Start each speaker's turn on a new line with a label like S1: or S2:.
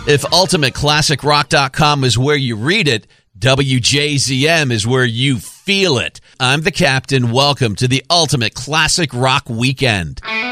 S1: If UltimateClassicRock.com is where you read it, WJZM is where you feel it. I'm the captain. Welcome to the Ultimate Classic Rock Weekend.